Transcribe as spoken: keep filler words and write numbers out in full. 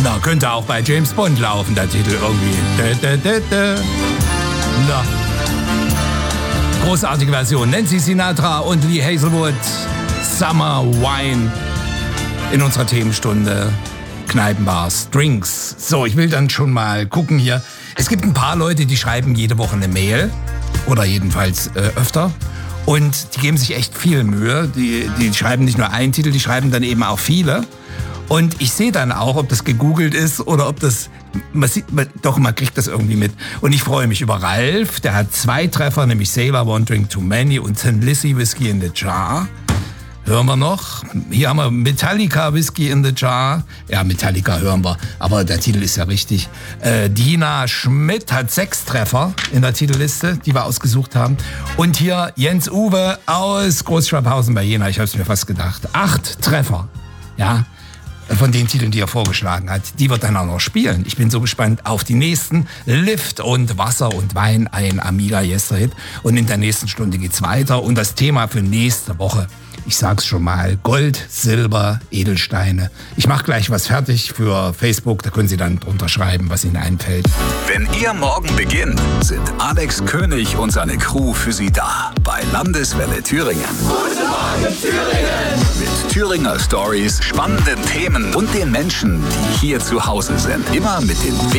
Na, könnte auch bei James Bond laufen, der Titel irgendwie. Da, da, da, da. Na. Großartige Version. Nancy Sinatra und Lee Hazelwood. Summer Wine. In unserer Themenstunde. Kneipenbars, Drinks. So, ich will dann schon mal gucken hier. Es gibt ein paar Leute, die schreiben jede Woche eine Mail. Oder jedenfalls äh, öfter. Und die geben sich echt viel Mühe. Die, die schreiben nicht nur einen Titel, die schreiben dann eben auch viele. Und ich sehe dann auch, ob das gegoogelt ist oder ob das, man sieht, man, doch, man kriegt das irgendwie mit. Und ich freue mich über Ralf, der hat zwei Treffer, nämlich Sailor, One Drink Too Many und Tin Lizzy, Whiskey in the Jar. Hören wir noch. Hier haben wir Metallica, Whiskey in the Jar. Ja, Metallica hören wir, aber der Titel ist ja richtig. Äh, Dina Schmidt hat sechs Treffer in der Titelliste, die wir ausgesucht haben. Und hier Jens Uwe aus Großschwabhausen bei Jena, ich habe es mir fast gedacht. Acht Treffer, ja, von den Titeln, die er vorgeschlagen hat. Die wird dann auch noch spielen. Ich bin so gespannt auf die nächsten. Lift und Wasser und Wein, ein Amiga Yesterhit. Und in der nächsten Stunde geht's weiter. Und das Thema für nächste Woche, ich sag's schon mal, Gold, Silber, Edelsteine. Ich mache gleich was fertig für Facebook, da können Sie dann drunter schreiben, was Ihnen einfällt. Wenn Ihr Morgen beginnt, sind Alex König und seine Crew für Sie da. Bei Landeswelle Thüringen. Guten Morgen Thüringen! Mit Thüringer Stories, spannenden Themen und den Menschen, die hier zu Hause sind. Immer mit den